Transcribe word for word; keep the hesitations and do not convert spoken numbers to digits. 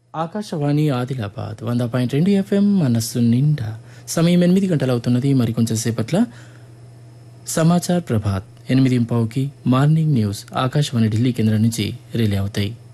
ఆకాశవాణి ఆదిలాబాద్ వంద పాయింట్ రెండు ఎఫ్ఎం మనస్సు నిండా సమయం ఎనిమిది గంటలు అవుతున్నది. మరి కొంచెం సేపట్ల సమాచార్ ప్రభాత్ ఎనిమిది పావుకి మార్నింగ్ న్యూస్ ఆకాశవాణి ఢిల్లీ కేంద్రం నుంచి రిలే అవుతాయి.